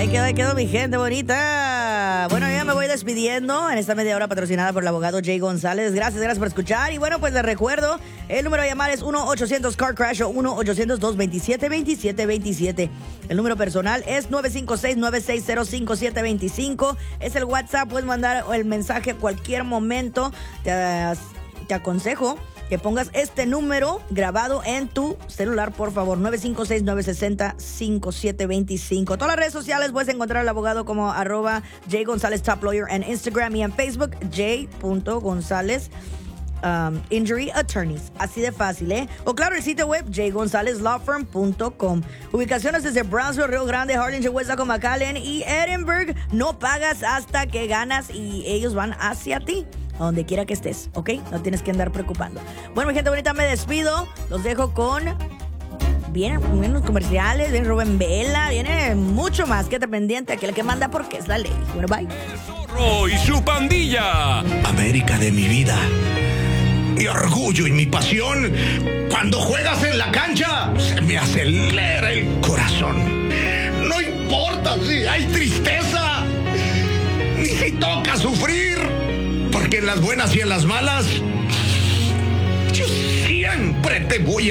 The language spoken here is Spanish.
Ahí quedó mi gente bonita. Bueno, ya me voy despidiendo en esta media hora patrocinada por el abogado Jay González. Gracias por escuchar. Y bueno, pues les recuerdo, el número a llamar es 1-800-CAR-CRASH o 1-800-227-2727. El número personal es 956-960-5725. Es el WhatsApp, puedes mandar el mensaje a cualquier momento. Te aconsejo que pongas este número grabado en tu celular, por favor. 956-960-5725. Todas las redes sociales puedes encontrar al abogado como @Jay González Top Lawyer en Instagram y en Facebook J.González Injury Attorneys. Así de fácil, ¿eh? O claro, el sitio web jgonzalezlawfirm.com. Ubicaciones desde Brownsville, Río Grande, Harlingen, Westlaco, McAllen y Edinburgh. No pagas hasta que ganas y ellos van hacia ti, a donde quiera que estés, ¿ok? No tienes que andar preocupando. Bueno, mi gente bonita, me despido. Los dejo con... Vienen unos comerciales, viene Rubén Vela, viene mucho más. Quédate pendiente, aquel que manda porque es la ley. Bueno, bye. El Zorro y su pandilla. América de mi vida. Mi orgullo y mi pasión. Cuando juegas en la cancha, se me acelera el corazón. No importa si hay tristeza, ni si toca sufrir, porque en las buenas y en las malas, yo siempre te voy a